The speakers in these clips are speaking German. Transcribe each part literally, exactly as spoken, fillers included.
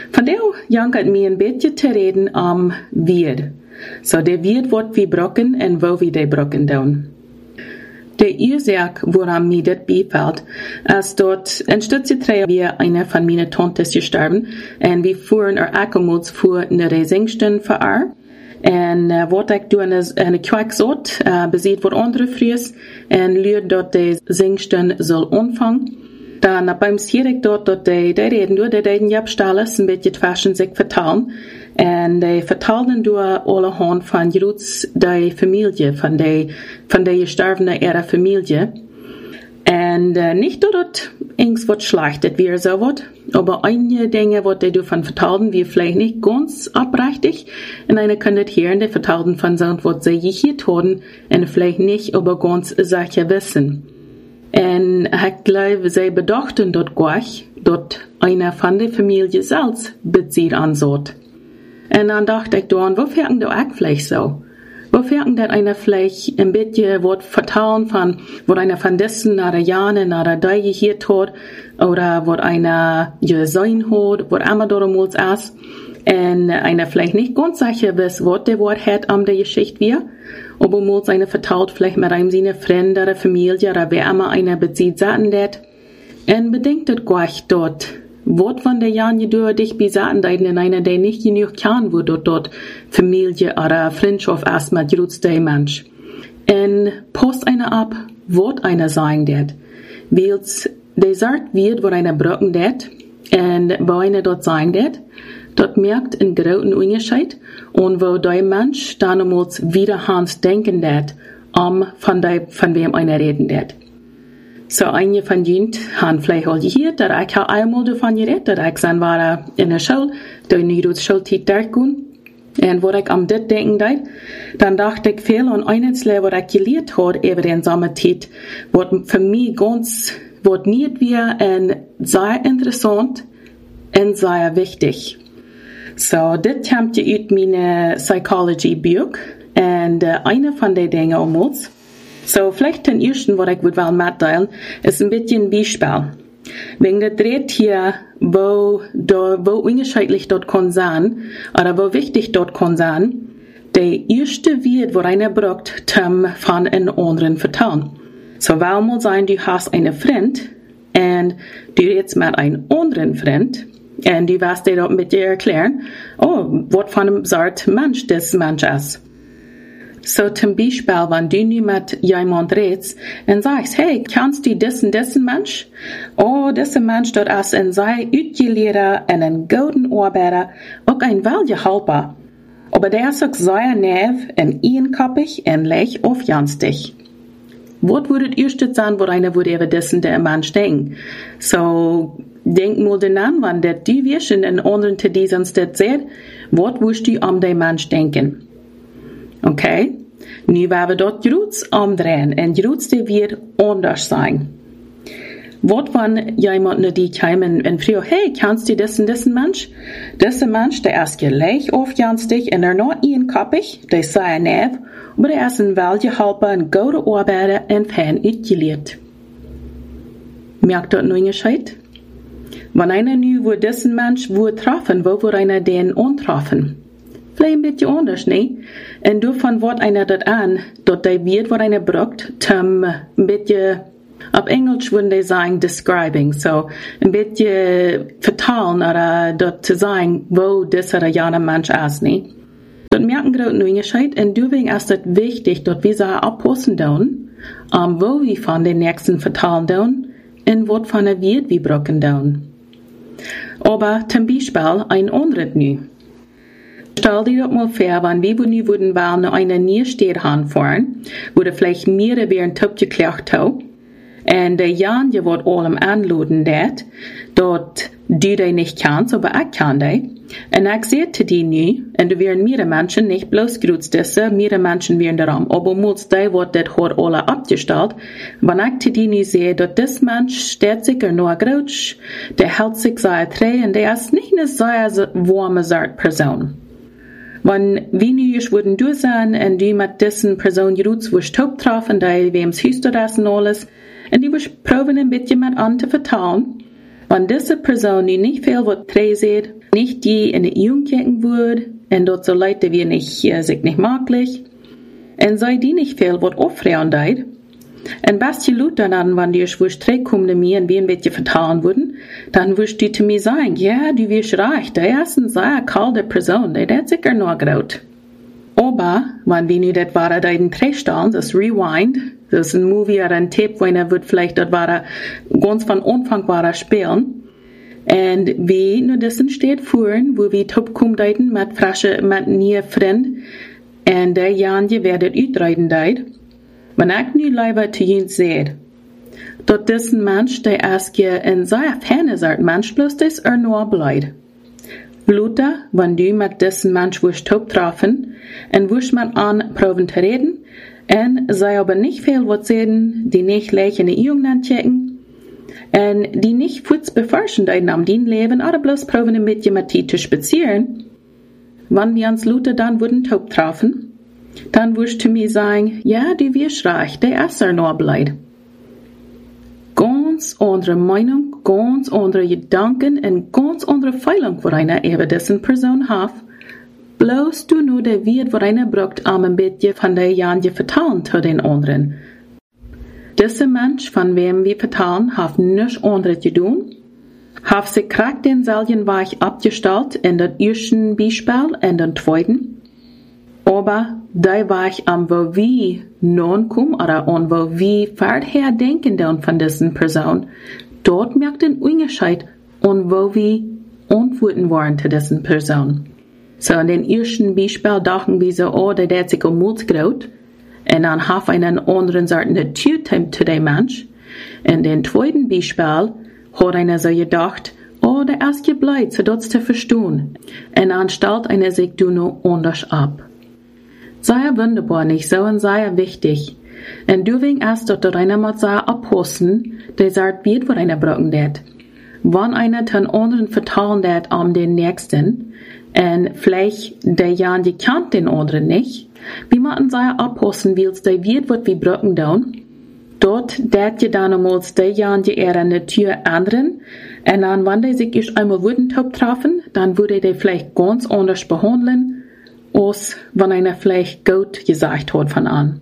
Van der jankert mir een beetje te reden om wierd. So, der wierd wordt wie brokken en wo wie de brokken doen. De Ursache, woran mir das beifällt, ist dort, in Stütze wir eine von meinen Tantes gestorben, und wir fuhren er akkumults für eine Resingsten für er. En uh, wat ik doe is een kwijkzot, uh, bezit wat andere vries, en leer dat de zingsten zal ontvangen. Dan uh, beim zie ik dat dat de, de reden door, de reden jabstalles, een beetje twaschen zich vertalen. En de vertalen door alle hand van Jeruts de familie, van de, van de gestorvene ihrer familie. En uh, nicht dat het eens wat slecht het weer zo wordt, aber einige Dinge, wat die davon vertalen, wir vielleicht nicht ganz abrechtig, und eine können das hören, die vertalen von so, was sie gehört haben, und vielleicht nicht, aber ganz sicher wissen. Und ich glaube, sie bedachten dort gleich, dort einer von der Familie selbst bezieht ansot. Und dann dachte ich dann, wo fährt du auch vielleicht so? Wo fährt denn einer vielleicht ein bisschen was vertalen von, wo einer von dessen nach der Jahre, nach der Dei gehört hat, oder wo einer gesehen hat, wo einmal damals ist, und einer vielleicht nicht ganz sicher weiß, was der Wort hat an der Geschichte wir, aber muss einer vertalt vielleicht mit einem seiner Freunde oder Familie, oder wer immer einer bezieht, sagen das, und bedenkt das gleich dort, was von der Jahren du dich besagen, in einer, der nicht genug kann, wo dort, dort Familie oder Freundschaft ist mit Jeruts der Mensch. Und post einer ab, was einer sagen wird. Weil der sagt wird, wo einer brocken wird, und wo einer dort sagen wird, dort merkt ein großen Unterschied, und wo der Mensch dann muss wieder Hans denken wird, um von, der, von wem einer reden wird. So, einige von ihnen haben vielleicht auch gehört, dass ich auch einmal davon geredet, dass ich sein war in der Schule, da in der Schulzeit durchgehen. Und wo ich am das denken deit, dann dachte ich viel an eines, was ich gelehrt habe über den Sommerzeit, was für mich ganz, was nicht wir und sehr interessant und sehr wichtig. So, das kommt ja aus meiner Psychology-Buch, und uh, eine von den Dingen um uns. So, vielleicht den ersten, was ich wohl mitteilen, ist ein bisschen ein Beispiel. Wegen der dreht hier, wo, da, wo unterschiedlich dort kann sein, oder wo wichtig dort kann sein, der erste wird, wo einer braucht, zum von einem anderen vertrauen. So, weil mal sein, du hast einen Freund, und du redest mit einem anderen Freund, und du wirst dir dort mit dir erklären, oh, was von einem sagt Mensch das Mensch ist. So, zum Beispiel, wenn du nu mit jemand redest und sagst, hey, kannst du diesen, diesen Mensch? Oh, dieser Mensch dort ist ein sehr utgelehrer und ein guten Arbeiter, auch ein Weltgehalter. Aber der ist auch sehr nerv und einkoppig und leicht aufjanstig. Was würde das erste sein, wo einer würde über diesen, der Mensch denken? So, denk mal den an, wenn der du wirst in einen anderen zu diesem Stadt seht, was würdest du um den Mensch denken? Okay, nu werden wir dort Jeruts umdrehen, und Jeruts, der wird anders sein. Was, wenn jemand nach dir kommt und fragt, hey, kannst du diesen, diesen Mensch? Dieser Mensch, der ist gleich aufjanstig und er noch einkoppig, der ist sehr nerv, aber er ist ein Weltgehalter, ein guter Arbeiter und fein utgelehrt. Merkt dort noch ein Unterschied? Wenn einer nu wo diesen Mensch wo treffen, wo würde einer den untreffen? Vielleicht ein bisschen anders, ne? Und davon wird einer das an, dort der wird, was einer braucht, zum ein bisschen, auf Englisch würden die sagen, describing, so, ein bisschen vertalen oder dort zu sagen, wo dieser oder jener Mensch ist, ne? Dort merken wir einen Unterschied, und deswegen ist es wichtig, dort wir sagen, abpassen tun, um, wo wir von den nächsten vertalen tun, und was von der wird wir brauchen tun. Aber zum Beispiel ein anderes nu. Stell dir doch mal vor, wenn wir nu würden wollen noch eine Niersteher anfahren, wo der vielleicht mehrere wie ein Typ geklärt hat, und der Jan, der wird allem anladen dat, dort du die nicht kannst, aber ich kann die. Und ich sehe zu dir nu, und du wären mehrere Menschen, nicht bloß grüß diese, mehrere Menschen wären daran, aber muss die, wird das hat alle abgestellt, wenn ich zu dir nu sehe, dass das Mensch steht sicher nur grüß, der hält sich sehr treu, und der ist nicht eine sehr warme Person. Wenn wir nu würden du sein, und du mit diesen Person Jeruts wirst top treffen, die wems Hüster das und alles, und die wirst proben ein bisschen mit an zu vertrauen, Wenn diese Person die nicht viel wat trägt, nicht die in die Jugend kicken wird, und dort so Leute wie nicht, äh, sich nicht maglich, und sei die nicht viel wat aufregen deit, und best je Leute dann, wenn die schwurst zurückkommen zu mir und wie ein bisschen vertrauen würden, dann wirst du zu mir sagen, ja, du wirst recht, der ist eine sehr kalte Person, der hat sicher noch graut. Aber, wenn wir nicht das war, da in Drehstellen, das Rewind, das ist ein Movie oder ein Tape, wo einer wird vielleicht das war, ganz von Anfang war spielen, und wir nur das steht führen, wo wir top kommen deuten mit frische, mit neue Freund, und der Janje werdet utreiten deit, wenn ich nu lieber zu ihnen sehe, dort diesen Mensch, der erst je in seiner Ferne sagt, Mensch bloß ist er nur bleibt. Luther, wenn du mit diesen Mensch wirst top treffen, und wirst man an proben zu reden, und sei aber nicht viel was sehen, die nicht gleich in die Jungen checken, und die nicht kurz beforschen dein am din Leben, oder bloß proben mit jemandem zu spazieren, wenn wir uns Luther dann würden top treffen, dann wirst du mir sagen, ja, du wirst reich, der ist er nur bleibt. Ganz andere Meinung, ganz andere Gedanken und ganz andere Feilung, wo einer über diesen Person hat, bloß du nur der wird, wo einer braucht, um ein bisschen von der Janje vertrauen zu den anderen. Dieser Mensch, von wem wir vertrauen, hat nichts anderes zu tun, hat sich krack den selben Weg abgestellt in der ersten Beispiel und den zweiten, aber der Weg, an wo wir nun kommen, oder an wo wir vorher denken dann von diesen Person, dort merkt ein Unterschied, an wo wir antworten wollen zu diesen Person. So, in den ersten Beispiel dachten wir so, oh, der hat sich um Mut graut, und dann hat einen anderen Sorten der Tür zu dem Mensch. In den zweiten Beispiel hat einer so gedacht, oh, der ist gebleibt, so das zu verstehen. Und dann stellt einer sich du noch anders ab. Sehr wunderbar, nicht so und sehr wichtig. Und du wegen erst dort einer mal sehr abhosten, der sagt, wird, wo einer brauchen det. Wenn einer den anderen vertrauen det am den Nächsten, und vielleicht der Jan, die kennt den anderen nicht, wie man sehr abhosten willst, der wird, was wir brauchen dann, dort det je dann einmal der Jan, die er an der Tür anderen, und dann, wenn der sich erst einmal würden top treffen, dann würde der vielleicht ganz anders behandeln, als wenn einer vielleicht gut gesagt hat von an.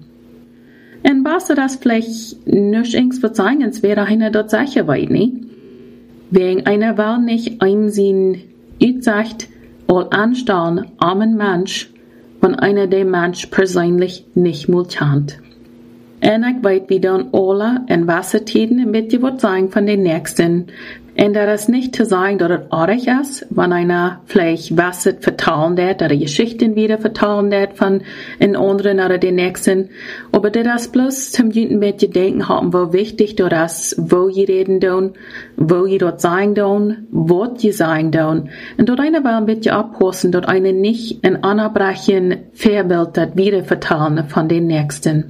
Und was das vielleicht nicht ings wird sagen, es wäre einer dort sicher weit, nicht? Wegen einer will nicht einsehen, sagt, all anstellen, armen Mensch, wenn einer den Mensch persönlich nicht mal kennt. Und ich weiß, wie dann alle in Wassertiden mit dir wird sagen von den Nächsten, und das ist nicht zu sagen, dass es artig ist, wenn einer vielleicht was vertrauen wird, oder Geschichten wieder vertrauen wird von den anderen oder den Nächsten, aber das bloß zum Jüten mit dir denken haben, wo wichtig das ist, wo ihr reden tun, wo ihr dort sagen tun, was ihr sagen tun, und dort einer will ein bisschen abhosten, dort einer nicht ein anerbrechen Vorbild das wieder vertrauen von den Nächsten.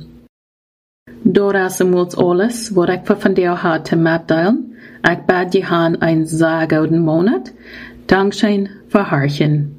Das ist alles, was ich von dir hatte mitteilen. Ich bade dir einen sehr guten Monat. Dankeschön für Horchen.